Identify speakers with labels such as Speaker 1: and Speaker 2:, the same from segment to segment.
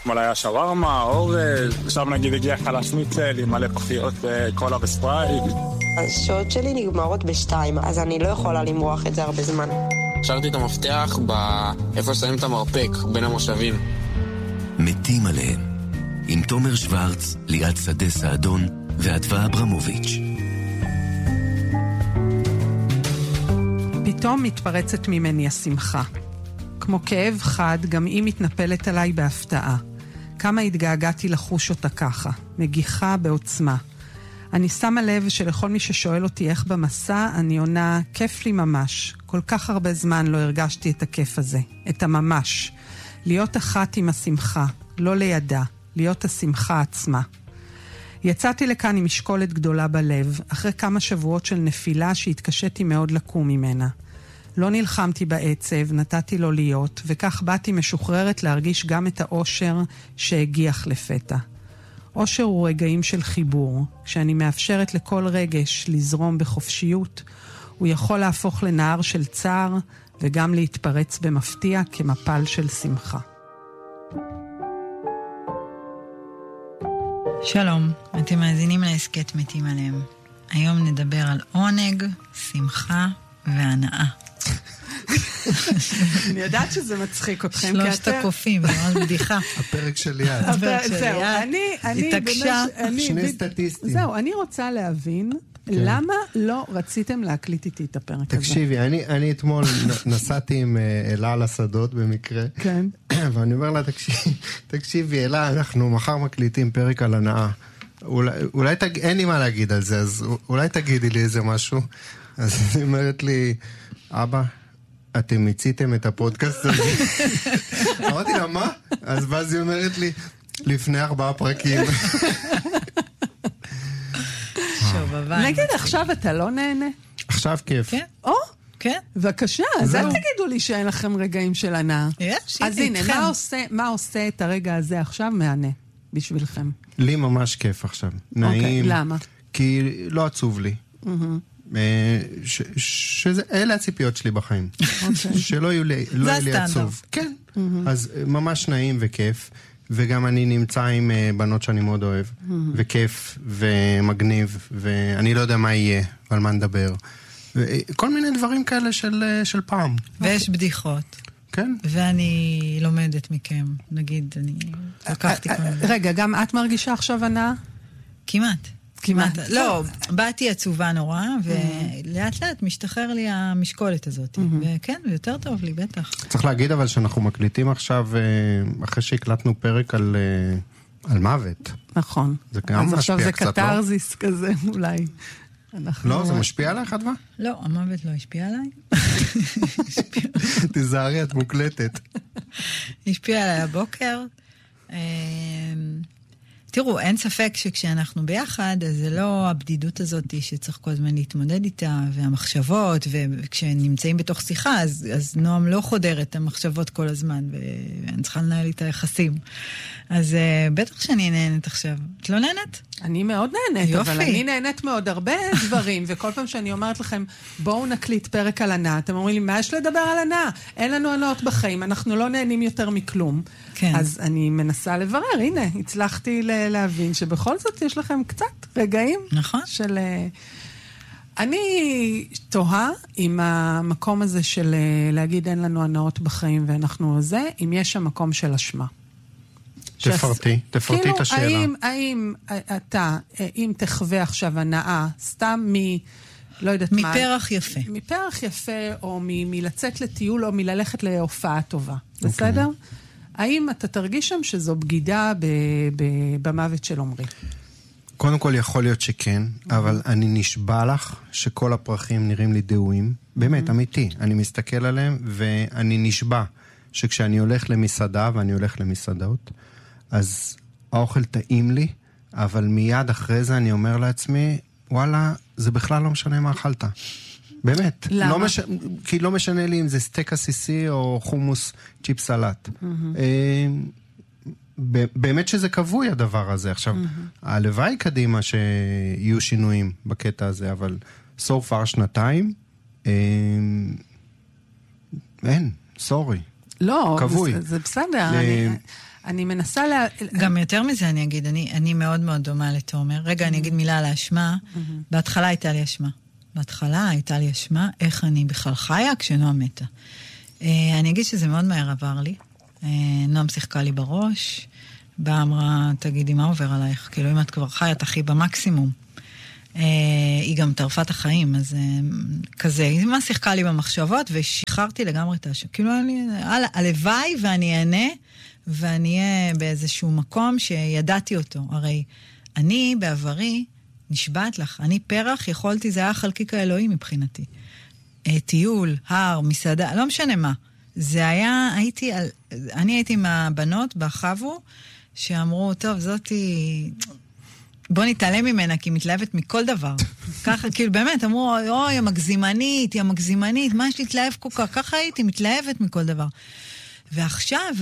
Speaker 1: אתמול היה שווארמה, אורז, עכשיו נגיד הגיע חלש מיצל עם מלא כפיות קולה וספרייט.
Speaker 2: השעות שלי נגמרות ב2, אז אני לא יכולה למרוח את זה הרבה זמן.
Speaker 3: השארתי את המפתח איפה שמים את המרפק, בין המושבים.
Speaker 4: מתים עליהם, עם תומר שוורץ, ליאת שדה סעדון ועדווה אברמוביץ'.
Speaker 5: פתאום מתפרצת ממני השמחה. כמו כאב חד, גם היא מתנפלת עליי בהפתעה. כמה התגעגעתי לחוש אותה ככה, מגיחה בעוצמה. אני שמה לב שלכל מי ששואל אותי איך במסע, אני עונה, כיף לי ממש. כל כך הרבה זמן לא הרגשתי את הכיף הזה, את הממש. להיות אחת עם השמחה, לא לידה, להיות השמחה עצמה. יצאתי לכאן עם משקולת גדולה בלב, אחרי כמה שבועות של נפילה שהתקשיתי מאוד לקום ממנה. לא נלחמתי בעצב, נתתי לו להיות, וכך באתי משוחררת להרגיש גם את האושר שהגיח לפתע. אושר הוא רגעים של חיבור. כשאני מאפשרת לכל רגש לזרום בחופשיות, הוא יכול להפוך לנהר של צער, וגם להתפרץ במפתיע כמפל של שמחה.
Speaker 6: שלום, אתם מאזינים להסכת מתים עליהם. היום נדבר על עונג, שמחה והנאה.
Speaker 5: אני יודעת שזה מצחיק אתכם.
Speaker 6: שלושת הקופים, ממש בדיחה.
Speaker 7: הפרק של ליאת.
Speaker 5: זהו, אני
Speaker 6: התעקשה.
Speaker 7: שני סטטיסטים.
Speaker 5: זהו, אני רוצה להבין למה לא רציתם להקליט איתי את הפרק הזה.
Speaker 7: תקשיבי, אני אתמול נסעתי עם אלה על השדות במקרה.
Speaker 5: כן.
Speaker 7: ואני אומר לה, תקשיבי, אלה, אנחנו מחר מקליטים פרק על הנאה. אולי אין לי מה להגיד על זה, אז אולי תגידי לי איזה משהו. אז היא אומרת לי, אבא, אתם מיציתם את הפודקאסט הזה? אמרתי לה, מה? אז היא אומרת לי, לפני 4 פרקים.
Speaker 5: נגיד, עכשיו אתה לא נהנה?
Speaker 7: עכשיו כיף.
Speaker 6: כן.
Speaker 5: או?
Speaker 6: כן.
Speaker 5: בבקשה, אז אל תגידו לי שאין לכם רגעים של הנאה.
Speaker 6: יש,
Speaker 5: אז הנה, מה עושה את הרגע הזה עכשיו מהנה בשבילכם?
Speaker 7: לי ממש כיף עכשיו. נעים.
Speaker 5: למה?
Speaker 7: כי לא עצוב לי. אלה הציפיות שלי בחיים. שלא יהיו לי עצוב. כן. אז ממש נעים וכיף. וגם אני נמצא עם בנות שאני מאוד אוהב. וכיף ומגניב. ואני לא יודע מה יהיה, על מה נדבר. כל מיני דברים כאלה של פעם.
Speaker 6: ויש בדיחות.
Speaker 7: כן.
Speaker 6: ואני לומדת מכם. נגיד, אני לקחתי כל מיני.
Speaker 5: רגע, גם את מרגישה עכשיו הנאה?
Speaker 6: כמעט. לא, באתי עצובה נורא, ולאט לאט משתחרר לי המשקולת הזאת. וכן, יותר טוב לי, בטח.
Speaker 7: צריך להגיד אבל שאנחנו מקליטים עכשיו, אחרי שהקלטנו פרק על מוות.
Speaker 5: נכון.
Speaker 7: זה גם משפיע קצת, לא?
Speaker 5: אז עכשיו זה קטרזיס כזה, אולי.
Speaker 7: לא, זה משפיע עליך, אדווה?
Speaker 6: לא, המוות לא השפיע עליי.
Speaker 7: תיזהרי, את מוקלטת.
Speaker 6: השפיע עליי הבוקר. תראו, אין ספק שכשאנחנו ביחד, אז זה לא הבדידות הזאת שצריך כל הזמן להתמודד איתה, והמחשבות, וכשנמצאים בתוך שיחה, אז נועם לא חודר את המחשבות כל הזמן, ואני צריכה לנהל איתה יחסים. אז בטח שאני נהנית עכשיו. את לא נהנית?
Speaker 5: אני מאוד נהנית,
Speaker 6: יופי.
Speaker 5: אבל אני נהנית מאוד הרבה דברים, וכל פעם שאני אומרת לכם, בואו נקליט פרק על הנאה, אתם אומרים לי, מה יש לדבר על הנאה? אין לנו הנאות בחיים, אנחנו לא נהנים יותר מכלום.
Speaker 6: כן.
Speaker 5: אז אני מנסה לברר, הנה, הצלחתי להבין שבכל זאת יש לכם קצת רגעים.
Speaker 6: נכון.
Speaker 5: של... אני תוהה עם המקום הזה של להגיד אין לנו הנאות בחיים ואנחנו זה, אם יש שם מקום של אשמה.
Speaker 7: תפרטי את השאלה.
Speaker 5: האם אתה, אם תחווה עכשיו הנאה, סתם לא יודעת מה.
Speaker 6: מפרח יפה.
Speaker 5: מפרח יפה, או מלצאת לטיול, או מללכת להופעה טובה. בסדר? האם אתה תרגיש שם שזו בגידה במוות של עומרי?
Speaker 7: קודם כל יכול להיות שכן, אבל אני נשבע לך שכל הפרחים נראים לי דהויים. באמת, אמיתי. אני מסתכל עליהם, ואני נשבע שכשאני הולך למסעדה, ואני הולך למסעדות, אז האוכל טעים לי, אבל מיד אחרי זה אני אומר לעצמי, וואלה, זה בכלל לא משנה מה אכלת. באמת.
Speaker 5: למה?
Speaker 7: כי לא משנה לי אם זה סטייק עסיסי או חומוס צ'יפ סלט. באמת שזה קבוי הדבר הזה. עכשיו, הלוואי קדימה שיהיו שינויים בקטע הזה, אבל so far 2, אין, סורי.
Speaker 5: לא,
Speaker 7: קבוי.
Speaker 5: זה בסדר. אני מנסה
Speaker 6: גם יותר מזה אני אגיד, אני מאוד מאוד דומה לתומר. רגע, אני אגיד מילה על האשמה. בהתחלה הייתה לי אשמה. איך אני בכלל חיה כשנועם מתה. אני אגיד שזה מאוד מהר עבר לי. נועם שיחקה לי בראש. באה אמרה, תגידי, מה עובר עלייך? כאילו, אם את כבר חיה, תחי במקסימום. היא גם טרפה את החיים, אז כזה. היא מה שיחקה לי במחשבות, ושחררתי לגמרי את האשמה. כאילו, הלוואי ואני אענה, ואני אהיה באיזשהו מקום שידעתי אותו. הרי אני בעברי, נשבעת לך, אני פרח, יכולתי, זה היה חלקיק האלוהי מבחינתי. טיול, הר, מסעדה, לא משנה מה. זה היה, אני הייתי עם הבנות בחבו, שאמרו, טוב, זאתי, בוא נתעלם ממנה, כי היא מתלהבת מכל דבר. ככה, כאילו באמת, אמרו, אוי, המגזימנית, מה יש להתלהב כל כך? ככה הייתי, מתלהבת מכל דבר. ועכשיו,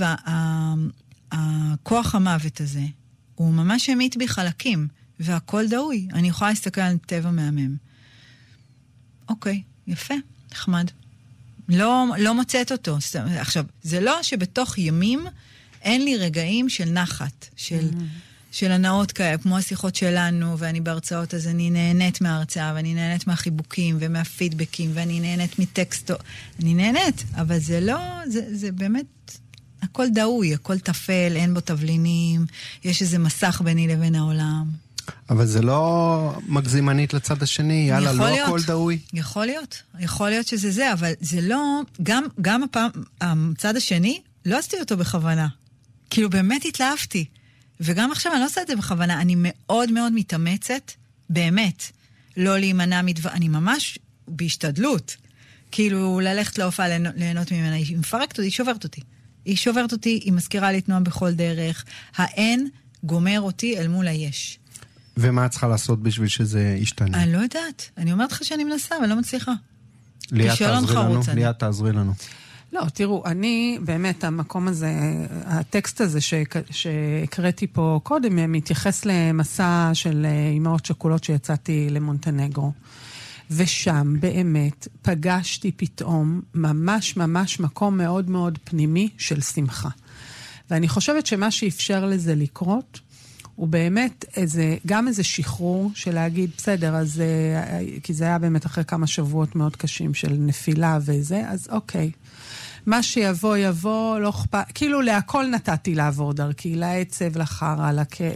Speaker 6: הכוח המוות הזה, הוא ממש המית בי חלקים, והכל דאוי. אני יכולה להסתכל על טבע מהמם. אוקיי, יפה, נחמד. לא מוצאת אותו. עכשיו, זה לא שבתוך ימים אין לי רגעים של נחת, של הנאות כאלה, כמו השיחות שלנו, ואני בהרצאות, אז אני נהנית מההרצאה, ואני נהנית מהחיבוקים ומהפידבקים, ואני נהנית מטקסטו. אני נהנית, אבל זה לא, זה באמת, הכל דאוי, הכל תפל, אין בו תבלינים, יש איזה מסך ביני לבין העולם.
Speaker 7: אבל זה לא מגזימנית לצד השני, יאללה, לא הכל דאוי.
Speaker 6: יכול להיות שזה זה, אבל זה לא, גם הפעם, הצד השני, לא עשיתי אותו בכוונה. כאילו באמת התלהבתי. וגם עכשיו אני לא עושה את זה בכוונה, אני מאוד מאוד מתאמצת, באמת, לא להימנע אני ממש בהשתדלות. כאילו ללכת להופעה, ליהנות ממנה, היא מפרקת אותי, היא שוברת אותי, היא מזכירה לי תנועה בכל דרך, האין גומר אותי אל מול היש.
Speaker 7: ומה את צריכה לעשות בשביל שזה ישתנה?
Speaker 6: אני לא יודעת. אני אומרת לך שאני מנסה, אבל לא מצליחה.
Speaker 7: ליאת תעזרי לנו.
Speaker 5: לא, תראו, אני באמת, המקום הזה, הטקסט הזה שהקראתי פה קודם, מתייחס למסע של אמהות שכולות שיצאתי למונטנגרו. ושם באמת פגשתי פתאום ממש ממש מקום מאוד מאוד פנימי של שמחה. ואני חושבת שמה שאפשר לזה לקרות, הוא באמת גם איזה שחרור של להגיד, בסדר, אז, כי זה היה באמת אחרי כמה שבועות מאוד קשים של נפילה וזה, אז אוקיי. מה שיבוא, יבוא, לא אכפת, כאילו להכל נתתי לעבור דרכי, לעצב, לחרה,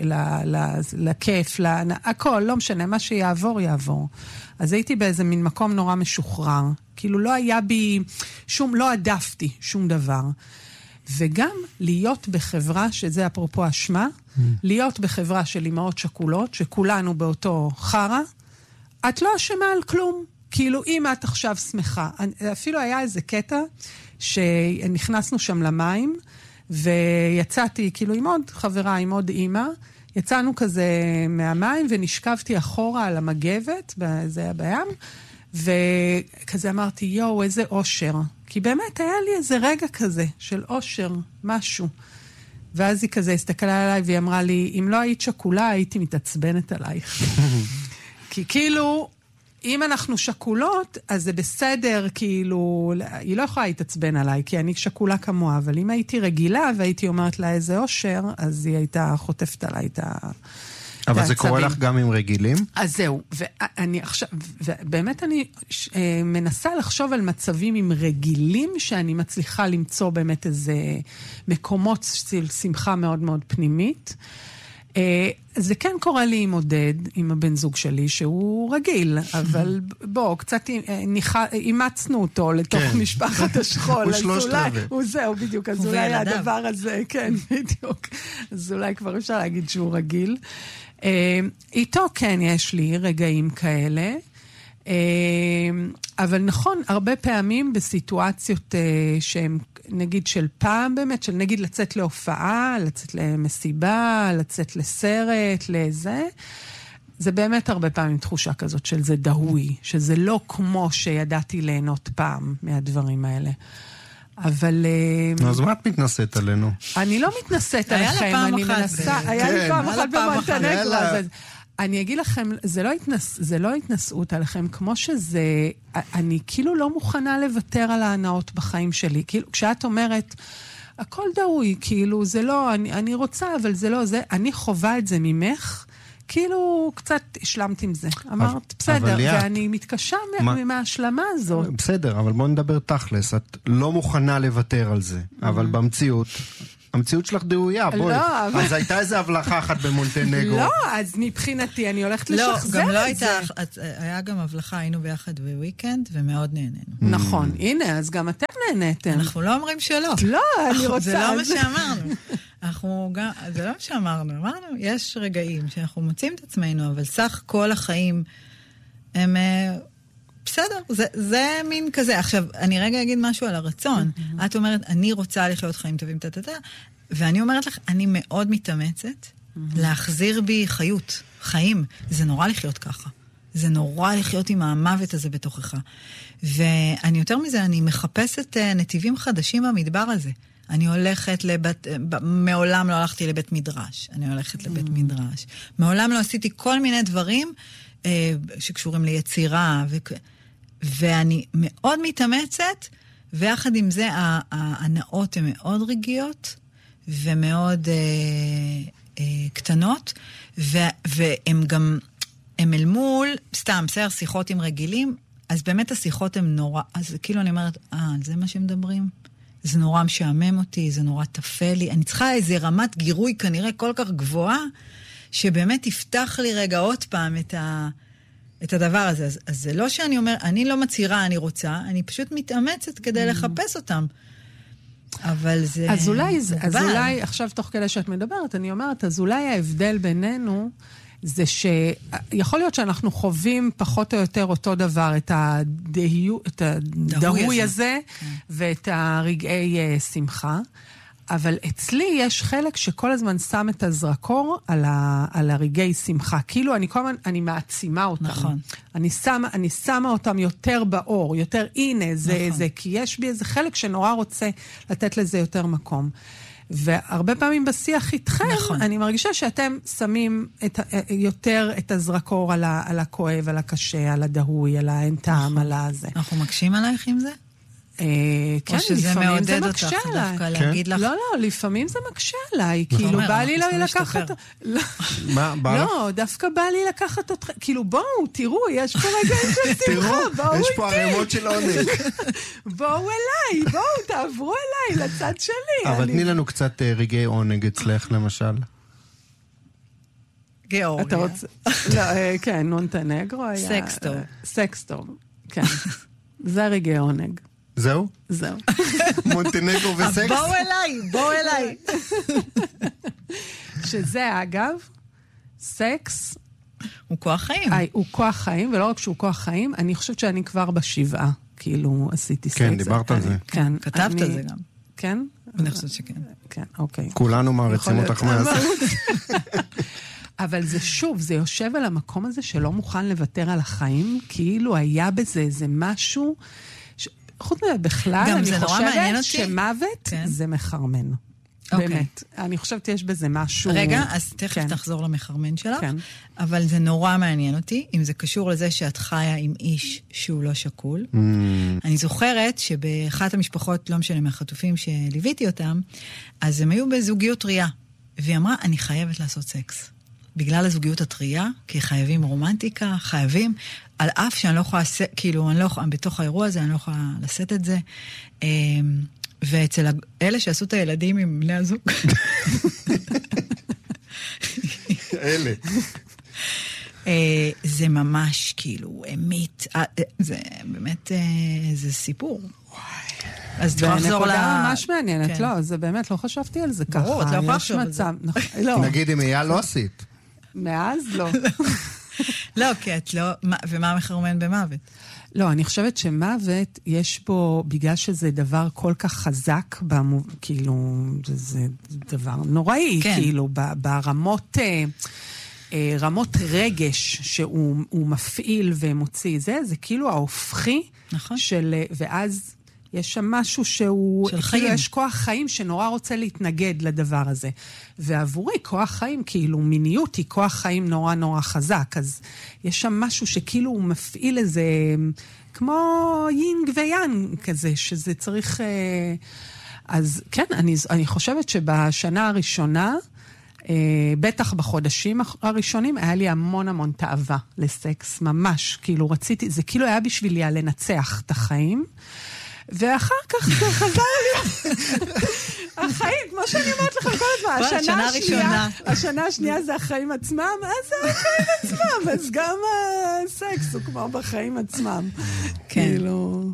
Speaker 5: לכיף, הכל, לא משנה, מה שיעבור, יעבור. אז הייתי באיזה מין מקום נורא משוחרר, כאילו לא היה בי, לא עדפתי שום דבר. וגם להיות בחברה, שזה אפרופו אשמה, להיות בחברה של אמהות שכולות, שכולנו באותו חרה, את לא אשמה על כלום. כאילו, אם את עכשיו שמחה, אפילו היה איזה קטע שנכנסנו שם למים, ויצאתי כאילו עם עוד חברה, עם עוד אמא, יצאנו כזה מהמים, ונשכבתי אחורה על המגבת, זה היה בים, וכזה אמרתי, יואו, איזה אושר. כי באמת היה לי איזה רגע כזה, של אושר, משהו. ואז היא כזה הסתכלה עליי, והיא אמרה לי, אם לא היית שקולה, הייתי מתעצבנת עלייך. כי כאילו, אם אנחנו שקולות, אז זה בסדר, כאילו, היא לא יכולה להתעצבן עליי, כי אני שקולה כמוה, אבל אם הייתי רגילה, והייתי אומרת לה איזה אושר, אז היא הייתה חוטפת עליי את
Speaker 7: אבל זה קורה לך גם עם רגילים?
Speaker 5: אז זהו, ואני עכשיו, ובאמת אני מנסה לחשוב על מצבים עם רגילים, שאני מצליחה למצוא באמת איזה מקומות של שמחה מאוד מאוד פנימית. זה כן קורה לי עם עודד, עם הבן זוג שלי, שהוא רגיל, אבל בוא, קצת אימצנו אותו לתוך משפחת השכול.
Speaker 7: הוא שלושת רבעי.
Speaker 5: הוא זהו, בדיוק, אז אולי הדבר הזה, כן, בדיוק. אז אולי כבר אפשר להגיד שהוא רגיל. איתו כן יש לי רגעים כאלה, אבל נכון, הרבה פעמים בסיטואציות שהן נגיד של פעם באמת, של נגיד לצאת להופעה, לצאת למסיבה, לצאת לסרט, לזה, זה באמת הרבה פעמים תחושה כזאת של זה דהוי, שזה לא כמו שידעתי ליהנות פעם מהדברים האלה. אבל
Speaker 7: אז מה את מתנסית עלינו?
Speaker 5: אני לא מתנסית עליכם, אני מנסה, היה לי פעם אחת במונטנגרו. אני אגיד לכם, זה לא התנסות עליכם, כמו שזה, אני כאילו לא מוכנה לוותר על ההנאות בחיים שלי. כאילו, כשאת אומרת, הכל דהוי, כאילו, זה לא, אני רוצה, אבל זה לא זה, אני חובה את זה ממך, כאילו, קצת השלמת עם זה. אמרת, בסדר, ואני מתקשה מההשלמה הזאת.
Speaker 7: בסדר, אבל בוא נדבר תכלס, את לא מוכנה לוותר על זה, אבל במציאות... המציאות שלך דהויה, בואי. לא, אז הייתה איזו הבלחה אחת במונטנגרו.
Speaker 5: לא, אז מבחינתי אני הולכת לשחזר את זה.
Speaker 6: לא, גם לא הייתה, היה גם הבלחה, היינו ביחד בוויקנד, ומאוד נהנינו.
Speaker 5: נכון, הנה, אז גם אתם נהניתם.
Speaker 6: אנחנו לא אומרים שלא.
Speaker 5: לא, אני רוצה...
Speaker 6: זה לא מה שאמרנו. זה לא מה שאמרנו. אמרנו, יש רגעים שאנחנו מוצאים את עצמנו, אבל סך כל החיים הם... בסדר, זה מין כזה. עכשיו, אני רגע אגיד משהו על הרצון. את אומרת, אני רוצה לחיות חיים טובים, ואני אומרת לך, אני מאוד מתאמצת להחזיר בי חיות, חיים. זה נורא לחיות ככה. זה נורא לחיות עם המוות הזה בתוכך. ואני יותר מזה, אני מחפשת נתיבים חדשים במדבר הזה. אני הולכת מעולם לא הלכתי לבית מדרש. אני הולכת לבית מדרש. מעולם לא עשיתי כל מיני דברים שקשורים ליצירה ואני מאוד מתאמצת, ויחד עם זה ההנאות הן מאוד רגיעות, ומאוד קטנות, והם גם, הם אל מול, סתם, בסדר, שיחות עם רגילים, אז באמת השיחות הן נורא, אז כאילו אני אומרת, זה מה שמדברים? זה נורא משעמם אותי, זה נורא תפה לי, אני צריכה איזו רמת גירוי כנראה כל כך גבוהה, שבאמת תפתח לי רגע עוד פעם את הדבר הזה. אז זה לא שאני אומר, אני לא מצהירה, אני רוצה, אני פשוט מתאמצת כדי לחפש אותם. אבל זה...
Speaker 5: אז אולי, עכשיו תוך כדי שאת מדברת, אני אומרת, אז אולי ההבדל בינינו, זה שיכול להיות שאנחנו חווים פחות או יותר אותו דבר, את הדהוי הזה, ואת הרגעי שמחה, אבל אצלי יש חלק שכל הזמן שם את הזרקור על הרגעי שמחה. כאילו אני מעצימה אותם. נכון. אני שמה אותם יותר באור, יותר הנה, זה, כי יש בי איזה חלק שנורא רוצה לתת לזה יותר מקום. והרבה פעמים בשיח איתכם, אני מרגישה שאתם שמים יותר את הזרקור על הכואב, על הקשה, על הדהוי, על האין טעם, על הזה.
Speaker 6: אנחנו מקשים עלייך עם זה?
Speaker 5: כן, לפעמים זה מקשה עליי. לא, לפעמים זה מקשה עליי. כאילו, בא לי לא לקחת... לא, דווקא בא לי לקחת אותך... כאילו, בואו, תראו, יש פה רגעים של שמחה, בואו איתי.
Speaker 7: יש פה ערימות של עונג.
Speaker 5: בואו אליי, בואו, תעברו אליי, לצד שלי.
Speaker 7: אבל תני לנו קצת רגעי עונג אצלך, למשל.
Speaker 6: גיאורגיה.
Speaker 5: אתה רוצה... לא, כן, מונטנגרו היה...
Speaker 6: סקסטור.
Speaker 5: סקסטור, כן. זה רגעי עונג.
Speaker 7: זהו?
Speaker 5: זהו.
Speaker 7: מונטנגרו וסקס?
Speaker 6: בואו אליי.
Speaker 5: שזה, אגב, סקס...
Speaker 6: הוא כוח חיים.
Speaker 5: הוא כוח חיים, ולא רק שהוא כוח חיים, אני חושבת שאני כבר בשבעה, כאילו, עשיתי סקס.
Speaker 7: כן, דיברת על זה.
Speaker 5: כן.
Speaker 6: כתבת על זה גם.
Speaker 5: כן?
Speaker 6: אני חושבת שכן.
Speaker 5: כן, אוקיי.
Speaker 7: כולנו מעריצים אותך מהזה.
Speaker 5: אבל זה שוב, זה יושב על המקום הזה שלא מוכן לוותר על החיים, כאילו היה בזה איזה משהו... חוץ מזה, בכלל, אני חושבת שמוות זה מחרמן. באמת. אני חושבת יש בזה משהו...
Speaker 6: רגע, אז תכף תחזור למחרמן שלך. אבל זה נורא מעניין אותי, אם זה קשור לזה שאת חיה עם איש שהוא לא שקול. אני זוכרת שבאחת המשפחות, לא משנה מהחטופים שליוויתי אותם, אז הם היו בזוגיות טריה. והיא אמרה, אני חייבת לעשות סקס. בגלל הזוגיות הטריה, כי חייבים רומנטיקה, חייבים, על אף שאני לא יכולה, כאילו, אני לא יכולה, בתוך האירוע הזה, אני לא יכולה לשאת את זה. ואצל אלה שעשו את הילדים עם בני הזוג.
Speaker 7: אלה.
Speaker 6: זה ממש, כאילו, אמית, זה באמת, זה סיפור.
Speaker 5: אז ונקודה ממש מעניינת, לא, זה באמת, לא חשבתי על זה ככה.
Speaker 6: ברור, את לא יכולה לחשוב על זה.
Speaker 7: נגיד, אם היה לא עשית.
Speaker 5: מאז לא.
Speaker 6: לא, כי את לא... ומה המחרמן במוות?
Speaker 5: לא, אני חושבת שמוות, יש בו, בגלל שזה דבר כל כך חזק, כאילו, זה דבר נוראי, כאילו, ברמות... רמות רגש שהוא מפעיל ומוציא. זה כאילו ההופכי של... ואז... יש שם משהו שהוא...
Speaker 6: של חיים.
Speaker 5: יש כוח חיים שנורא רוצה להתנגד לדבר הזה. ועבורי כוח חיים, כאילו מיניות היא כוח חיים נורא נורא חזק. אז יש שם משהו שכאילו הוא מפעיל איזה... כמו יינג ויאנג כזה, שזה צריך... אז כן, אני חושבת שבשנה הראשונה, בטח בחודשים הראשונים, היה לי המון תאווה לסקס, ממש, כאילו רציתי, זה כאילו היה בשבילי לנצח את החיים, ואחר כך זה חזר לי, החיים, כמו שאני אומרת לכם כל הזמן, השנה השנייה זה החיים עצמם, אז זה החיים עצמם, אז גם הסקס הוא כמו בחיים עצמם, כאילו...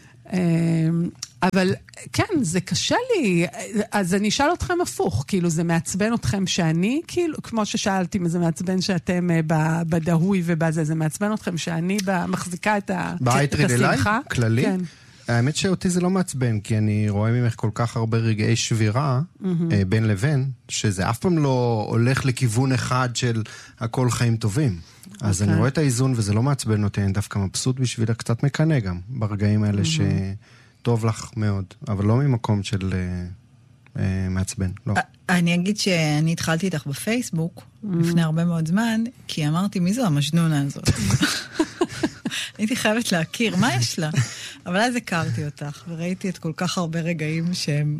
Speaker 5: אבל כן, זה קשה לי, אז אני אשאל אתכם הפוך, כאילו זה מעצבן אתכם שאני, כאילו, כמו ששאלתי, זה מעצבן שאתם בדהוי ובזה, זה מעצבן אתכם שאני מחזיקה את השמחה?
Speaker 7: באייטריד אליי, כללי? כן. האמת שאותי זה לא מעצבן, כי אני רואה ממך כל כך הרבה רגעי שבירה בין לבין, שזה אף פעם לא הולך לכיוון אחד של הכל חיים טובים. אז אני רואה את האיזון וזה לא מעצבן אותי, אני דווקא מבסוט בשבילה, קצת מקנה גם, ברגעים האלה שטוב לך מאוד, אבל לא ממקום של מעצבן, לא.
Speaker 6: אני אגיד שאני התחלתי איתך בפייסבוק לפני הרבה מאוד זמן, כי אמרתי, מי זו המג'נונה הזאת? הייתי חייבת להכיר, מה יש לה? אבל אז הכרתי אותך, וראיתי את כל כך הרבה רגעים שהם...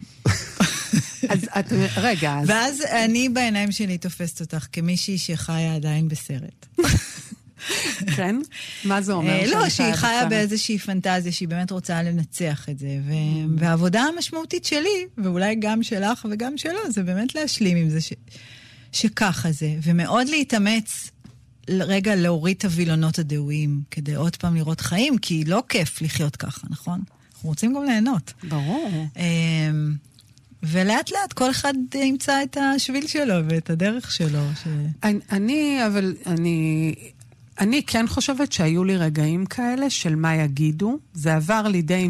Speaker 5: רגע, אז...
Speaker 6: ואז אני בעיניים שלי תופסת אותך כמישהי שחיה עדיין בסרט.
Speaker 5: כן? מה זה אומר?
Speaker 6: לא, שהיא חיה באיזושהי פנטזיה, שהיא באמת רוצה לנצח את זה. והעבודה המשמעותית שלי, ואולי גם שלך וגם שלו, זה באמת להשלים עם זה שככה זה. ומאוד להתאמץ רגע להוריד את הווילונות הדהויים, כדי עוד פעם לראות חיים, כי לא כיף לחיות ככה, נכון? אנחנו רוצים גם ליהנות.
Speaker 5: ברור.
Speaker 6: ולאט לאט כל אחד ימצא את השביל שלו ואת הדרך שלו.
Speaker 5: אני כן חושבת שהיו לי רגעים כאלה של מה יגידו. זה עבר לי די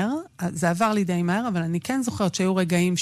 Speaker 5: מהר, אבל אני כן זוכרת שהיו רגעים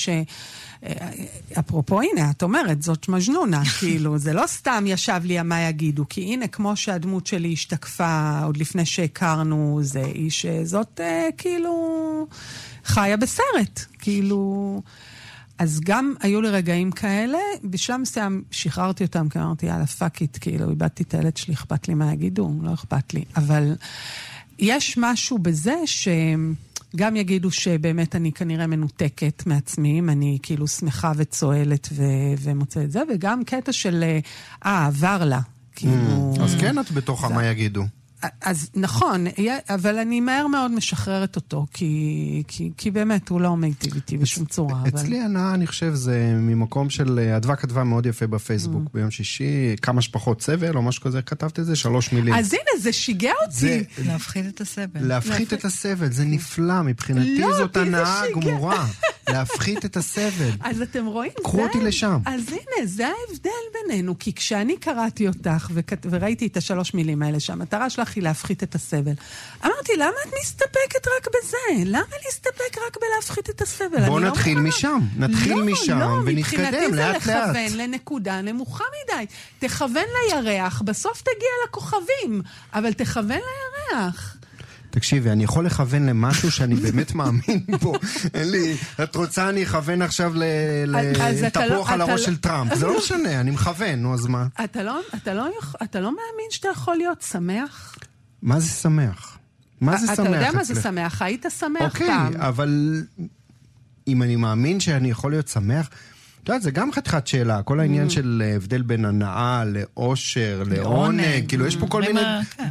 Speaker 5: אפרופו, הנה, את אומרת, זאת מג'נונה, כאילו, זה לא סתם ישב לי מה יגידו, כי הנה, כמו שהדמות שלי השתקפה עוד לפני שהכרנו, זה איש זאת כאילו חיה בסרט, כאילו... אז גם היו לי רגעים כאלה, בשלב מסוים שחררתי אותם, כי אמרתי, יאללה, פאקית, כאילו, איבדתי את הילד שלי, אכפת לי מה יגידו, לא אכפת לי. אבל יש משהו בזה שגם יגידו שבאמת אני כנראה מנותקת מעצמי, אני כאילו שמחה וצועלת ומוצא את זה, וגם קטע של, עבר לה. כאילו...
Speaker 7: אז כן, את בתוך מה יגידו.
Speaker 5: אז נכון, אבל אני מהר מאוד משחררת אותו, כי באמת הוא לא מיטיב איתי בשום צורה.
Speaker 7: אצלי הנאה, אני חושב, זה ממקום של, אדווה כתבה מאוד יפה בפייסבוק, ביום שישי, כמה שפחות סבל, או משהו כזה, כתבת את זה, 3 מילים.
Speaker 5: אז הנה, זה שיגע אותי.
Speaker 6: להפחית את הסבל.
Speaker 7: להפחית את הסבל, זה נפלא, מבחינתי זאת הנאה גמורה. להפחית את הסבל.
Speaker 5: אז אתם רואים,
Speaker 7: קחו אותי לשם.
Speaker 5: אז הנה, זה ההבדל בינינו, כי כשאני קראתי אותך, וראיתי את 3 מילים האלה שם, המטרה שלך היא להפחית את הסבל. אמרתי, למה את מסתפקת רק בזה? למה להסתפק רק בלהפחית את הסבל?
Speaker 7: בוא נתחיל משם. נתחיל משם ונתקדם לאט לאט.
Speaker 5: מבחינתי זה לכוון לנקודה נמוכה מדי. תכוון לירח, בסוף תגיע לכוכבים, אבל תכוון לירח.
Speaker 7: תקשיבי, אני יכול לכוון למשהו שאני באמת מאמין בו. אין לי, את רוצה אני אכוון עכשיו לתפוח על הראש של טראמפ. זה לא משנה, אני מכוון, נו אז מה?
Speaker 5: אתה לא מאמין שאתה יכול להיות שמח?
Speaker 7: מה זה שמח? מה זה שמח?
Speaker 5: אתה יודע מה זה שמח? היית שמח פעם.
Speaker 7: אוקיי, אבל אם אני מאמין שאני יכול להיות שמח... אתה יודע, זה גם חתיכת שאלה, כל העניין של הבדל בין הנאה לאושר, לעונג, כאילו יש פה כל מיני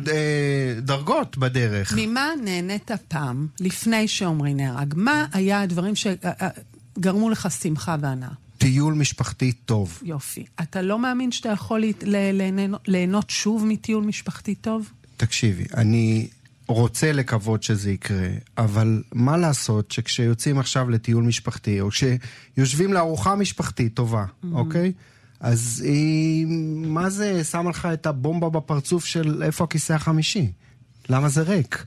Speaker 7: דרגות בדרך.
Speaker 5: ממה נהנית פעם, לפני שעומרי נהרג? מה היה הדברים שגרמו לך שמחה והנאה?
Speaker 7: טיול משפחתי טוב.
Speaker 5: יופי. אתה לא מאמין שאתה יכול ליהנות שוב מטיול משפחתי טוב?
Speaker 7: תקשיבי, אני... רוצה לקוות שזה יקרה, אבל מה לעשות שכשיוצאים עכשיו לטיול משפחתי, או כשיושבים לארוחה משפחתית טובה, אוקיי? אז מה זה שם לך את הבומבה בפרצוף של איפה הכיסא החמישי? למה זה ריק?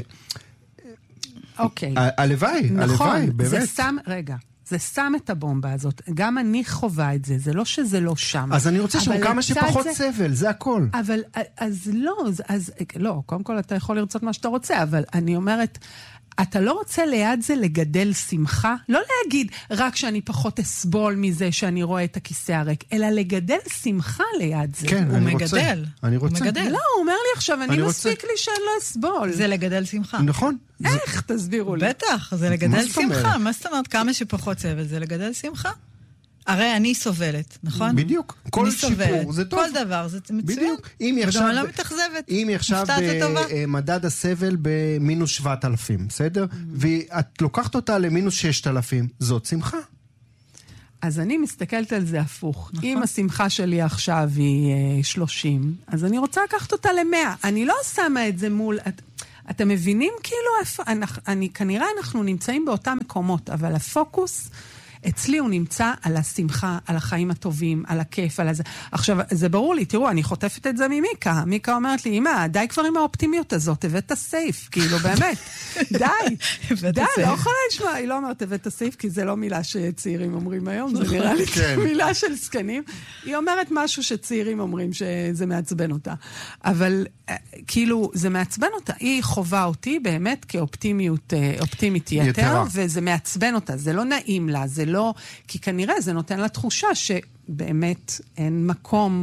Speaker 5: אוקיי.
Speaker 7: הלוואי, באמת.
Speaker 5: זה שם, רגע. זה שם את הבומבה הזאת. גם אני חווה את זה. זה לא שזה לא שם.
Speaker 7: אז אני רוצה שם כמה שפחות סבל, זה הכל.
Speaker 5: אבל, אז לא, קודם כל אתה יכול לרצות מה שאתה רוצה, אבל אני אומרת, אתה לא רוצה ליד זה לגדל שמחה? לא להגיד רק שאני פחות אסבול מזה שאני רואה את הכיסא הריק, אלא לגדל שמחה ליד זה.
Speaker 7: כן, אני רוצה. אני רוצה.
Speaker 6: הוא מגדל.
Speaker 5: לא, הוא אומר לי עכשיו, אני מספיק לי שאני לא אסבול.
Speaker 6: זה לגדל שמחה.
Speaker 7: נכון.
Speaker 5: איך? תסבירו לי.
Speaker 6: בטח, זה לגדל שמחה. מה זאת אומרת? כמה שפחות סבל זה לגדל שמחה? הרי אני סובלת, נכון?
Speaker 7: בדיוק. כל שיפור זה טוב.
Speaker 6: כל דבר זה מצוין.
Speaker 7: בדיוק.
Speaker 6: וגם אני לא מתאכזבת.
Speaker 7: אם היא עכשיו במדד הסבל במינוס 7,000, בסדר? ואת לוקחת אותה למינוס 6,000, זאת שמחה.
Speaker 5: אז אני מסתכלת על זה הפוך. נכון. אם השמחה שלי עכשיו היא 30, אז אני רוצה לקחת אותה ל100. אני לא שמה את זה מול... אתם מבינים כאילו איפה... כנראה אנחנו נמצאים באותם מקומות, אבל הפוקוס... אצלי הוא נמצא על השמחה, על החיים הטובים, על הכיף, על הזה. עכשיו, זה ברור לי, תראו, אני חוטפת את זה ממיקה. מיקה אומרת לי, אמא, די כבר עם האופטימיות הזאת, הבאת סייף, כאילו, באמת. די, לא יכולה לשמוע. היא לא אומרת, הבאת סייף, כי זה לא מילה שצעירים אומרים היום, זה נראה לי מילה של סקנים. היא אומרת משהו שצעירים אומרים שזה מעצבן אותה. אבל, כאילו, זה מעצבן אותה. היא חובה אותי באמת כאופטימית יתר, וזה מעצבן אותה. זה לא נעים לה, זה לא, כי כנראה זה נותן לה תחושה שבאמת אין מקום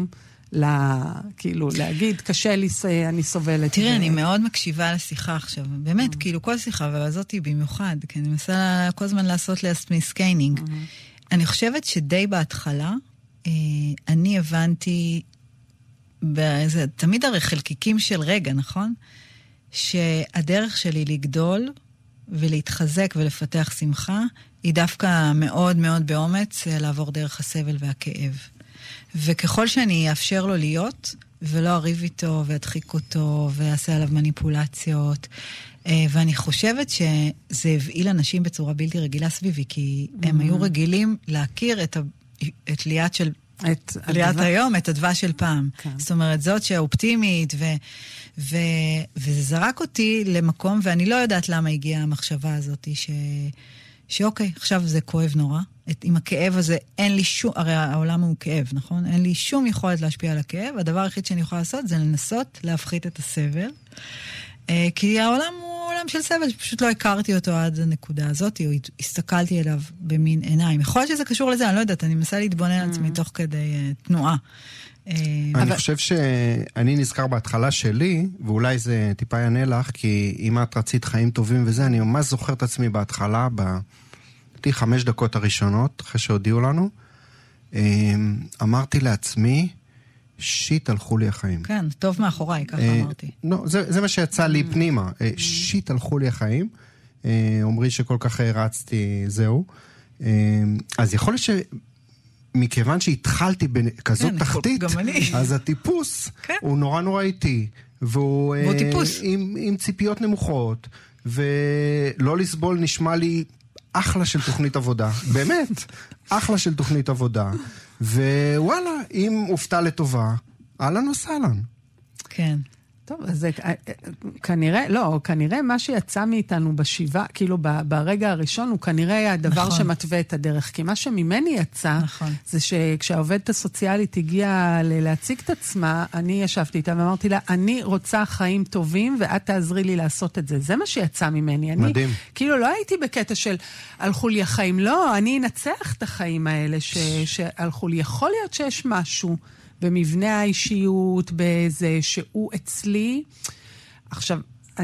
Speaker 5: כאילו להגיד, קשה לי, אני סובלת.
Speaker 6: תראה, אני מאוד מקשיבה לשיחה עכשיו, באמת, כאילו כל שיחה, אבל היא במיוחד, כי אני מנסה כל הזמן לעשות לעצמי סקיינינג. אני חושבת שדי בהתחלה, אני הבנתי, זה תמיד הרי חלקיקים של רגע, נכון? שהדרך שלי לגדול ולהתחזק ולפתח שמחה, היא דווקא מאוד מאוד באומץ לעבור דרך הסבל והכאב. וככל שאני אאפשר לו להיות, ולא אריב איתו ואדחיק אותו ואעשה עליו מניפולציות, ואני חושבת שזה הבעיל אנשים בצורה בלתי רגילה סביבי, כי הם היו רגילים להכיר את ליאת של... ליאת היום, את הדווה של פעם. זאת אומרת, זאת שהאופטימית, וזה זרק אותי למקום, ואני לא יודעת למה הגיעה המחשבה הזאת, שאוקיי, עכשיו זה כואב נורא. עם הכאב הזה אין לי שום, הרי העולם הוא כאב, נכון? אין לי שום יכולת להשפיע על הכאב. הדבר היחיד שאני יכולה לעשות זה לנסות להפחית את הסבל. כי העולם הוא עולם של סבל, שפשוט לא הכרתי אותו עד הנקודה הזאת, או הסתכלתי אליו במין עיניים. יכול להיות שזה קשור לזה, אני לא יודעת, אני מנסה להתבונן על עצמי תוך כדי תנועה.
Speaker 7: אני חושב שאני נזכר בהתחלה שלי, ואולי זה טיפה יענה לך, כי אם את רצית חיים טובים וזה, אני ממש זוכר את עצמי בהתחלה, 5 דקות הראשונות, אחרי שהודיעו לנו, אמרתי לעצמי, שיט הלכו לי החיים.
Speaker 6: כן, טוב מאחוריי, ככה אמרתי.
Speaker 7: לא, זה מה שיצא לי פנימה. שיט הלכו לי החיים. אומרי שכל כך רצתי, זהו. אז יכול להיות מכיוון שהתחלתי בכזאת תחתית, אז הטיפוס הוא נורא נורא איטי. והוא עם ציפיות נמוכות, ולא לסבול נשמע לי אחלה של תוכנית עבודה. באמת, אחלה של תוכנית עבודה. ווואלה, אם הופתע לטובה, אהלן וסהלן.
Speaker 6: כן.
Speaker 5: טוב, אז זה כנראה מה שיצא מאיתנו בשיבה, כאילו ברגע הראשון, הוא כנראה הדבר שמתווה את הדרך. כי מה שממני יצא, זה שכשהעובדת הסוציאלית הגיעה להציג את עצמה, אני ישבתי איתה ואמרתי לה, אני רוצה חיים טובים, ואת תעזרי לי לעשות את זה. זה מה שיצא ממני.
Speaker 7: מדהים.
Speaker 5: כאילו לא הייתי בקטע של הלכו לי החיים, לא, אני אנצח את החיים האלה שהלכו לי. יכול להיות שיש משהו במבנה האישיות, באיזה שהוא אצלי. עכשיו,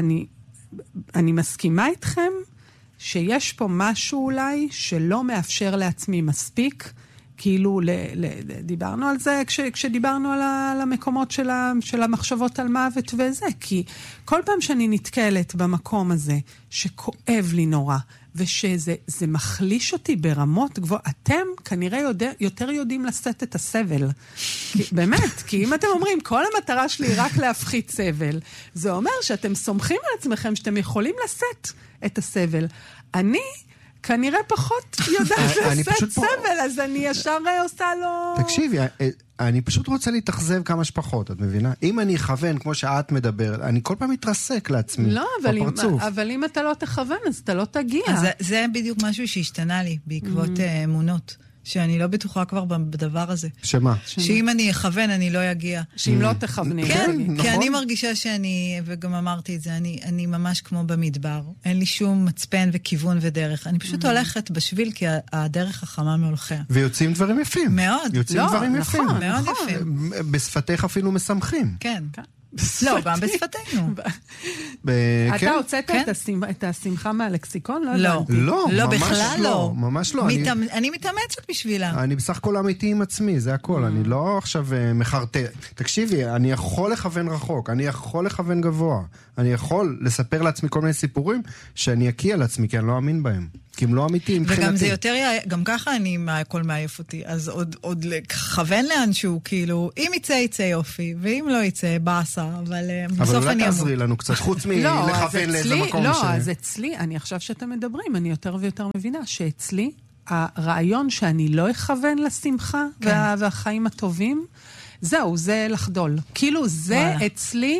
Speaker 5: אני מסכימה איתכם שיש פה משהו אולי שלא מאפשר לעצמי מספיק, כאילו דיברנו על זה כשדיברנו על המקומות של המחשבות על מוות וזה, כי כל פעם שאני נתקלת במקום הזה שכואב לי נורא, ושזה מחליש אותי ברמות גבוהות. אתם כנראה יותר יודעים לשאת את הסבל. באמת, כי אם אתם אומרים, כל המטרה שלי היא רק להפחית סבל, זה אומר שאתם סומכים על עצמכם שאתם יכולים לשאת את הסבל. אני כנראה פחות יודעת לשאת סבל, אז אני ישר עושה לו...
Speaker 7: תקשיבי, אני פשוט רוצה להתאכזב כמה שפחות, את מבינה? אם אני אכוון, כמו שאת מדברת, אני כל פעם מתרסק לעצמי בפרצוף.
Speaker 5: אבל אם אתה לא תכוון, אז אתה לא תגיע.
Speaker 6: אז זה בדיוק משהו שהשתנה לי בעקבות אמונות. שאני לא בטוחה כבר בדבר הזה.
Speaker 7: שמה?
Speaker 6: שאם אני אכוון, אני לא אגיע.
Speaker 5: שאם לא תכווני.
Speaker 6: כן,
Speaker 7: נכון.
Speaker 6: כי אני מרגישה שאני, וגם אמרתי את זה, אני ממש כמו במדבר. אין לי שום מצפן וכיוון ודרך. אני פשוט הולכת בשביל, כי הדרך החמה מהולכיה.
Speaker 7: ויוצאים דברים יפים.
Speaker 6: מאוד.
Speaker 7: יוצאים דברים יפים.
Speaker 6: מאוד יפים.
Speaker 7: בשפתך אפילו משמחים.
Speaker 6: כן. לא, גם בשפתנו.
Speaker 5: אתה הוצאת את השמחה מהלקסיקון?
Speaker 6: לא.
Speaker 7: לא,
Speaker 6: בכלל לא.
Speaker 7: ממש לא.
Speaker 6: אני מתאמצת בשבילה.
Speaker 7: אני בסך הכל אמיתי עם עצמי, זה הכל. אני לא עכשיו מחרטט. תקשיבי, אני יכול לכוון רחוק, אני יכול לכוון גבוה. אני יכול לספר לעצמי כל מיני סיפורים שאני אקיא על עצמי, כי אני לא אאמין בהם. כי הם לא אמיתיים מבחינתי.
Speaker 6: וגם זה יותר, גם ככה הכל מעייף אותי, אז עוד לכוון לאנשהו, כאילו, אם יצא יופי, ואם לא יצא, באסה, אבל בסוף אני
Speaker 7: אבל אולי תעזרי לנו קצת, חוץ מלכוון לאיזה מקום
Speaker 5: לא, אז אצלי, אני עכשיו שאתם מדברים, אני יותר ויותר מבינה, שאצלי, הרעיון שאני לא אכוון לשמחה, והחיים הטובים, זהו, זה לחדול. כאילו, זה אצלי,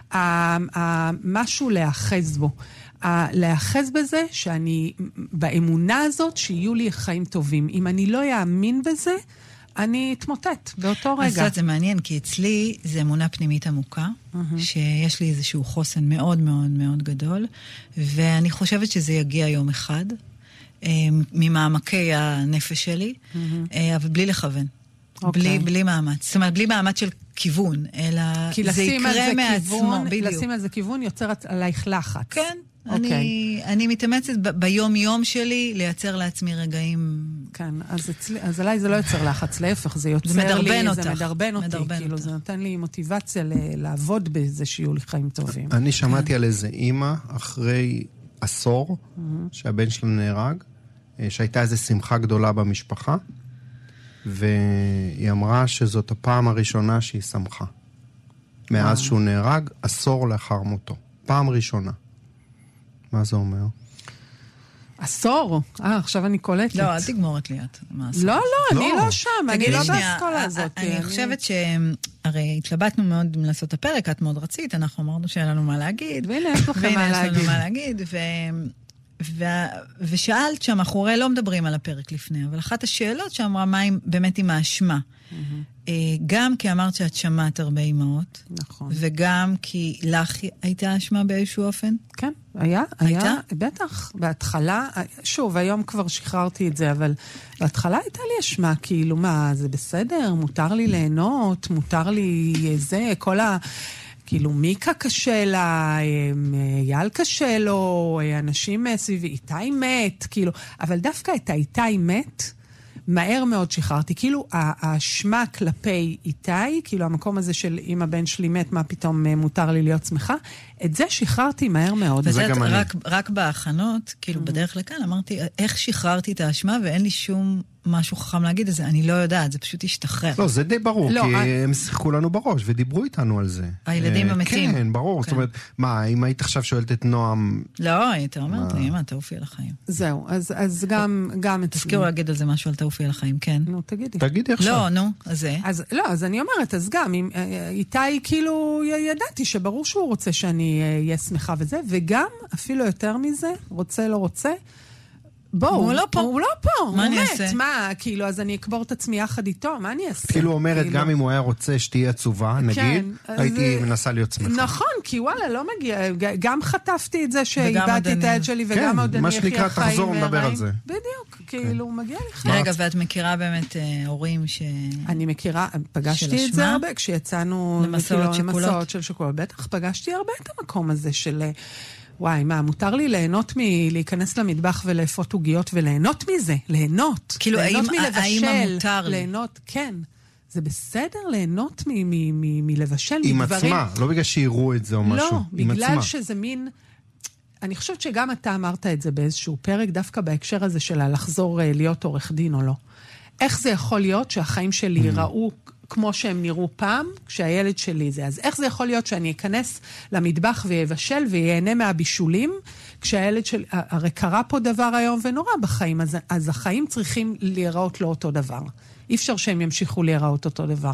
Speaker 5: משהו להאחז בו. להאחז בזה שאני, באמונה הזאת, שיהיו לי חיים טובים. אם אני לא יאמין בזה, אני אתמוטט באותו רגע.
Speaker 6: אז זה מעניין, כי אצלי זה אמונה פנימית עמוקה, שיש לי איזשהו חוסן מאוד מאוד מאוד גדול, ואני חושבת שזה יגיע יום אחד, ממעמקי הנפש שלי, אבל בלי לכוון. בלי מאמץ. זאת אומרת, בלי מאמץ של כיוון, אלא זה יקרה מעצמו.
Speaker 5: לשים על זה כיוון יוצר עלייך לחץ.
Speaker 6: כן. אני מתאמצת ביום יום שלי לייצר לעצמי רגעים.
Speaker 5: כן, אז עליי זה לא יוצר לחץ, להפך, זה יוצר לי, זה מדרבן אותי, כאילו זה נותן לי מוטיבציה לעבוד בזה שיהיו לי חיים טובים.
Speaker 7: אני שמעתי על איזה אימא אחרי עשור שהבן שלה נהרג, שהייתה איזו שמחה גדולה במשפחה, והיא אמרה שזאת הפעם הראשונה שהיא שמחה. מאז שהוא נהרג, עשור לאחר מותו. פעם ראשונה. מה זה אומר?
Speaker 5: עשור? עכשיו אני קולטת.
Speaker 6: לא, אל תגמור את ליאת.
Speaker 5: לא, אני לא שם, אני לא באסכולה הזאת.
Speaker 6: אני חושבת הרי התלבטנו מאוד לעשות את הפרק, את מאוד רצית, אנחנו אמרנו שאין לנו מה להגיד.
Speaker 5: והנה, יש לכם מה להגיד.
Speaker 6: ושאלת שם, אנחנו הרי לא מדברים על הפרק לפני, אבל אחת השאלות שאמרה, מה באמת עם האשמה? גם כי אמרת שאת שמעת הרבה אימהות,
Speaker 5: נכון.
Speaker 6: וגם כי לך הייתה אשמה באיזשהו אופן?
Speaker 5: כן, היה, בטח. בהתחלה, שוב, היום כבר שחררתי את זה, אבל בהתחלה הייתה לי אשמה, כאילו, מה, זה בסדר? מותר לי ליהנות? מותר לי זה? כל כאילו, מיקה קשה לה, יעל קשה לו, אנשים סביבי, איתי מת, כאילו, אבל דווקא את האיתי מת, מהר מאוד שחררתי, כאילו האשמה כלפי איתי, כאילו המקום הזה של אם הבן שלי מת, מה פתאום מותר לי להיות שמחה, את זה שחררתי מהר מאוד.
Speaker 6: וזה רק בהכנות, כאילו בדרך לכאן, אמרתי, איך שחררתי את האשמה, ואין לי שום משהו חכם להגיד את זה, אני לא יודעת, זה פשוט השתחרר.
Speaker 7: לא, זה די ברור, כי הם שיחקו לנו בראש, ודיברו איתנו על זה.
Speaker 6: הילדים המתים.
Speaker 7: כן, ברור, זאת אומרת, מה, אם היית עכשיו שואלת את נועם...
Speaker 6: לא, היית אומרת לי, אמא, תעופי על החיים.
Speaker 5: זהו, אז גם...
Speaker 6: תזכירו להגיד על זה משהו על תעופי על החיים, כן.
Speaker 5: נו, תגידי.
Speaker 7: תגידי עכשיו.
Speaker 6: לא, נו, אז זה.
Speaker 5: אז אני אומרת, אז גם, איתי כאילו ידעתי שברור שהוא רוצה שאני אהיה שמחה וזה, וגם, אפילו יותר מזה, רוצה, לא רוצה, בואו, הוא לא פה,
Speaker 6: מה אני אעשה?
Speaker 5: מה, כאילו, אז אני אקבור את עצמי יחד איתו, מה אני אעשה?
Speaker 7: כאילו אומרת, גם אם הוא היה רוצה שתהיה עצובה, נגיד, הייתי מנסה להיות שמחה.
Speaker 5: נכון, כי וואלה, לא מגיע, גם חטפתי את זה שאיבדתי את הילד שלי, וגם עוד אני אחי החיים.
Speaker 7: תחזור, נדבר על זה.
Speaker 5: בדיוק, כאילו, מגיע לי חיים.
Speaker 6: רגע, ואת מכירה באמת הורים ש...
Speaker 5: אני מכירה, פגשתי את זה הרבה, כשיצאנו למסעות של שוקולד, בטח פגשתי הרבה את המקום הזה של... וואי, מה, מותר לי ליהנות להיכנס למטבח ולאפות עוגיות וליהנות מזה, ליהנות.
Speaker 6: כאילו, האם מותר לי?
Speaker 5: ליהנות, כן. זה בסדר ליהנות מלבשל
Speaker 7: עם
Speaker 5: מדברים.
Speaker 7: עצמה, לא בגלל שיראו את זה או משהו.
Speaker 5: לא, בגלל שזה מין... אני חושבת שגם אתה אמרת את זה באיזשהו פרק, דווקא בהקשר הזה של לחזור להיות עורך דין או לא. איך זה יכול להיות שהחיים שלי ייראו כמו שהם נראו פעם, כשהילד שלי זה. אז איך זה יכול להיות שאני אכנס למטבח ויבשל ויהנה מהבישולים, כשהילד שלי, הרי קרה פה דבר היום ונורא בחיים, אז החיים צריכים להיראות לו אותו דבר. אי אפשר שהם ימשיכו להיראות אותו דבר.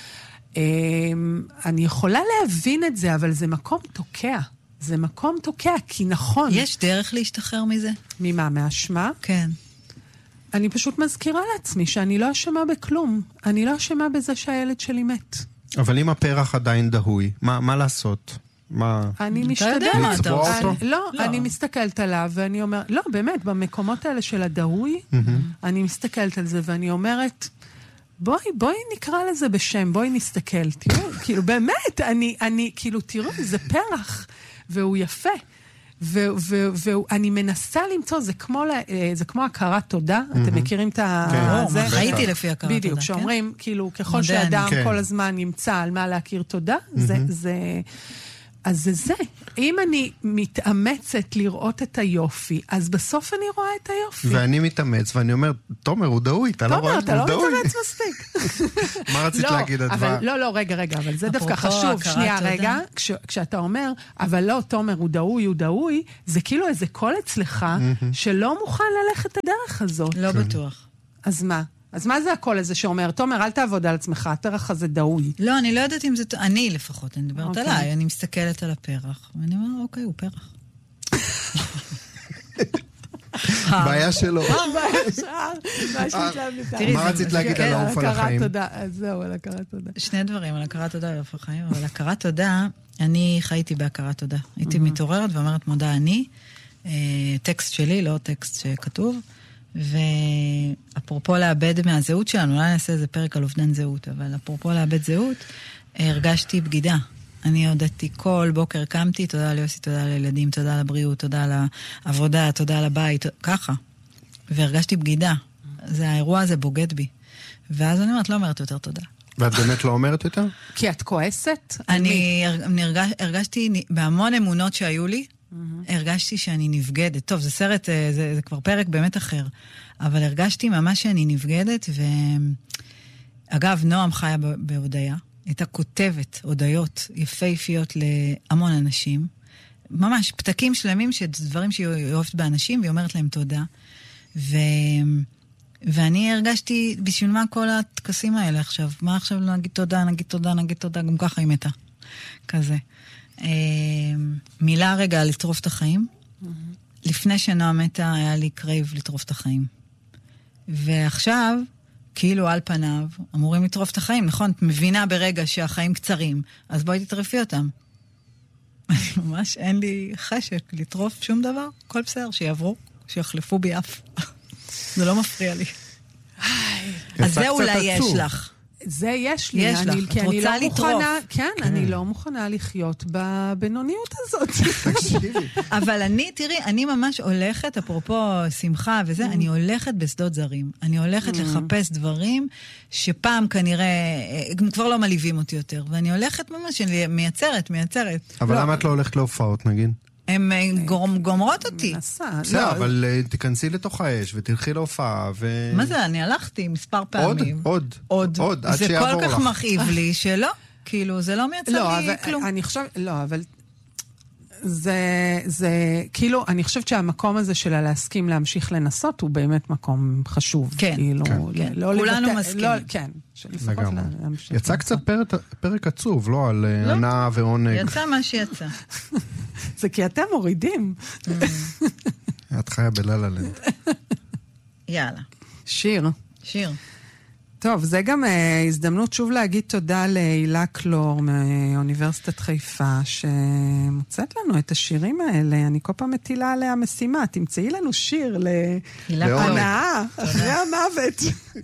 Speaker 5: אני יכולה להבין את זה, אבל זה מקום תוקע. זה מקום תוקע, כי נכון.
Speaker 6: יש דרך להשתחרר מזה?
Speaker 5: ממה? מהאשמה?
Speaker 6: כן.
Speaker 5: אני פשוט מזכירה לעצמי שאני לא אשמה בכלום. אני לא אשמה בזה שהילד שלי מת.
Speaker 7: אבל אם הפרח עדיין דהוי, מה לעשות?
Speaker 5: אני משתדלת.
Speaker 7: לצבוע אותו?
Speaker 5: לא, אני מסתכלת עליו ואני אומרת, לא, באמת, במקומות האלה של הדהוי, אני מסתכלת על זה ואני אומרת, בואי נקרא לזה בשם, בואי נסתכל. תראו, כאילו, באמת, אני, כאילו, תראו, זה פרח, והוא יפה. ואני מנסה למצוא, זה כמו הכרת תודה, אתם מכירים את זה?
Speaker 6: חייתי לפי הכרת תודה.
Speaker 5: בדיוק, שאומרים, כאילו, ככל שאדם כל הזמן ימצא על מה להכיר תודה, אז זה. אם אני מתאמצת לראות את היופי, אז בסוף אני רואה את היופי.
Speaker 7: ואני מתאמץ, ואני אומר, תומר, הוא דהוי, אתה לא רואה, הוא דהוי.
Speaker 5: תומר, אתה לא מתאמץ מספיק.
Speaker 7: מה רצית להגיד, אדווה?
Speaker 5: לא, רגע, אבל זה דווקא חשוב. שנייה, רגע, כשאתה אומר, אבל לא, תומר, הוא דהוי, זה כאילו איזה קול אצלך, שלא מוכן ללכת את הדרך הזאת.
Speaker 6: לא בטוח.
Speaker 5: אז מה? אז מה זה הקול הזה שאומר, תומר, אל תעבוד על עצמך, הפרח הזה דהוי.
Speaker 6: לא, אני לא יודעת אם זה... אני לפחות, אני מדברת עליי, אני מסתכלת על הפרח, ואני אומר, אוקיי, הוא פרח.
Speaker 7: בעיה שלו.
Speaker 5: תראי,
Speaker 7: מה רצית להגיד על העוף על החיים?
Speaker 5: זהו, על הכרת תודה.
Speaker 6: שני דברים, על הכרת תודה על העוף החיים, אבל הכרת תודה, אני חייתי בהכרת תודה. הייתי מתעוררת ואומרת, מודה אני, טקסט שלי, לא טקסט שכתוב, ואפרופו לאבד מהזהות שלנו, אולי נעשה איזה פרק על אובדן זהות, אבל אפרופו לאבד זהות, הרגשתי בגידה. אני הודעתי כל בוקר, קמתי, תודה ליוסי, תודה לילדים, תודה לבריאות, תודה לעבודה, תודה לבית, ככה. והרגשתי בגידה. האירוע הזה בוגד בי. ואז אני אומרת, לא אומרת יותר תודה.
Speaker 7: ואת באמת לא אומרת יותר?
Speaker 5: כי את כועסת?
Speaker 6: אני הרגשתי בהמון אמונות שהיו לי, הרגשתי שאני נבגדת. טוב, זה סרט, זה כבר פרק באמת אחר. אבל הרגשתי ממש שאני נבגדת, אגב, נועם חיה בהודיה. הייתה כותבת הודיות יפהפיות להמון אנשים. ממש פתקים שלמים שדברים שהיא אוהבת באנשים, והיא אומרת להם תודה. ואני הרגשתי בשביל מה כל התקסים האלה עכשיו. מה עכשיו נגיד תודה, נגיד תודה, נגיד תודה, גם ככה היא מתה. כזה. מילה רגע לטרוף את החיים. לפני שנועם מתה היה לי קרייב לטרוף את החיים. ועכשיו, כאילו על פניו, אמורים לטרוף את החיים, נכון? את מבינה ברגע שהחיים קצרים, אז בואי תטרפי אותם. ממש אין לי חשק לטרוף שום דבר, כל בסדר, שיעברו, שיחלפו בי אף. זה לא מפריע לי. אז זה אולי יש לך.
Speaker 5: זה יש לי.
Speaker 6: יש לך, את רוצה לטרוף.
Speaker 5: כן, אני לא מוכנה לחיות בבינוניות הזאת.
Speaker 7: תקשיבי.
Speaker 6: אבל אני, תראי, אני ממש הולכת, אפרופו שמחה וזה, אני הולכת בשדות זרים. אני הולכת לחפש דברים שפעם כנראה, הם כבר לא מליבים אותי יותר. ואני הולכת ממש, אני מייצרת.
Speaker 7: אבל למה את לא הולכת להופעות, נגיד?
Speaker 6: הן גומרות אותי.
Speaker 7: בסדר, אבל תיכנסי לתוך האש ותלכי להופעה ו...
Speaker 6: מה זה? אני הלכתי מספר פעמים.
Speaker 7: עוד, עד שיעבור לך.
Speaker 6: זה כל כך מכאיב לי שלא, כאילו, זה לא מייצר לי כלום.
Speaker 5: אני חושב, לא, אבל זה, כאילו, אני חושבת שהמקום הזה שלה להסכים להמשיך לנסות, הוא באמת מקום חשוב.
Speaker 6: כן, כולנו מסכים.
Speaker 5: כן,
Speaker 7: לגמרי. יצא קצת פרק עצוב, לא על ענה ועונג.
Speaker 6: יצא מה שיצא.
Speaker 5: זה כי אתם מורידים.
Speaker 7: את חיה בלילה לנד.
Speaker 6: יאללה.
Speaker 5: שיר. טוב, זה גם הזדמנות שוב להגיד תודה להילה קלור מאוניברסיטת חיפה, שמוצאת לנו את השירים האלה. אני כל פעם מטילה עליה משימה. תמצאי לנו שיר להנאה, אחרי המוות.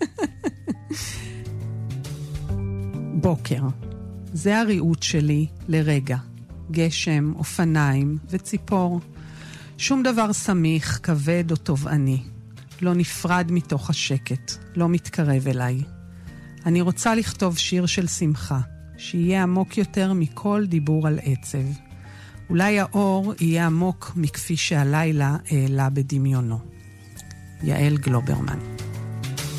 Speaker 5: בוקר. זה הריאות שלי לרגע. גשם, אופניים וציפור. שום דבר סמיך, כבד או תובעני. לא נפרד מתוך השקט, לא מתקרב אליי. אני רוצה לכתוב שיר של שמחה, שיהיה עמוק יותר מכל דיבור על עצב. אולי האור יהיה עמוק מכפי שהלילה העלה בדמיונו. יעל גלוברמן.